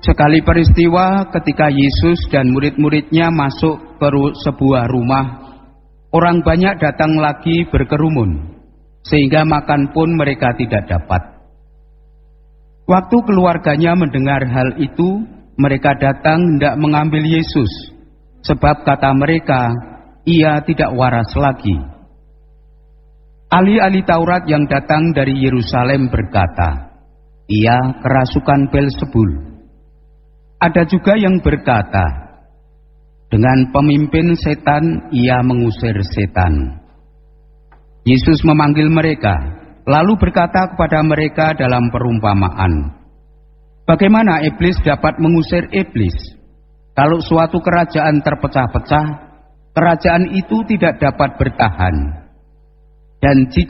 Sekali peristiwa ketika Yesus dan murid-muridnya masuk ke sebuah rumah, orang banyak datang lagi berkerumun, sehingga makan pun mereka tidak dapat. Waktu keluarganya mendengar hal itu, mereka datang hendak mengambil Yesus, sebab kata mereka, ia tidak waras lagi. Ahli-ahli Taurat yang datang dari Yerusalem berkata, ia kerasukan Beelzebul. Ada juga yang berkata, dengan pemimpin setan ia mengusir setan. Yesus memanggil mereka, lalu berkata kepada mereka dalam perumpamaan, bagaimana iblis dapat mengusir iblis? Kalau suatu kerajaan terpecah-pecah, kerajaan itu tidak dapat bertahan. Dan jika